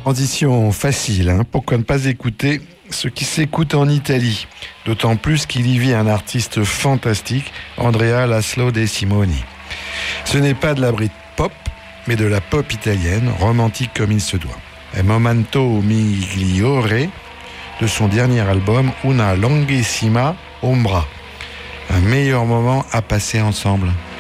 Transition facile, hein. Pourquoi ne pas écouter ce qui s'écoute en Italie? D'autant plus qu'il y vit un artiste fantastique, Andrea Laszlo De Simoni. Ce n'est pas de la Britpop, mais de la pop italienne, romantique comme il se doit. Un momento migliore de son dernier album Una longhissima ombra. Un meilleur moment à passer ensemble.